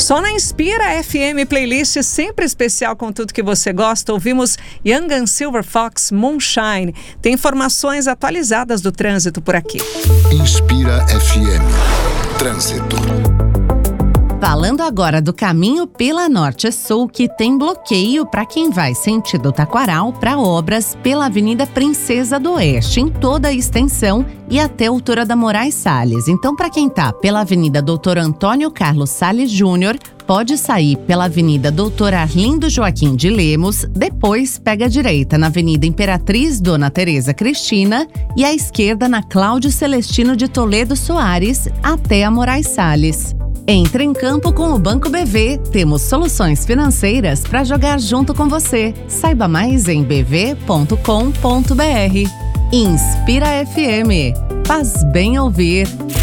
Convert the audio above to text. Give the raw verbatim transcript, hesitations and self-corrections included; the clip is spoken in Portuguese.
Só na Inspira F M Playlist, sempre especial com tudo que você gosta, ouvimos Young and Silver Fox Moonshine. Tem informações atualizadas do trânsito por aqui. Inspira F M. Trânsito. Falando agora do caminho pela Norte Sul, que tem bloqueio para quem vai sentido Taquaral para obras pela Avenida Princesa do Oeste, em toda a extensão e até a altura da Moraes Salles. Então, para quem tá pela Avenida Doutor Antônio Carlos Salles Júnior, pode sair pela Avenida Doutor Arlindo Joaquim de Lemos, depois pega a direita na Avenida Imperatriz Dona Tereza Cristina e à esquerda na Cláudio Celestino de Toledo Soares até a Moraes Salles. Entre em campo com o Banco B V. Temos soluções financeiras para jogar junto com você. Saiba mais em b v ponto com ponto b r. Inspira F M. Faz bem ouvir.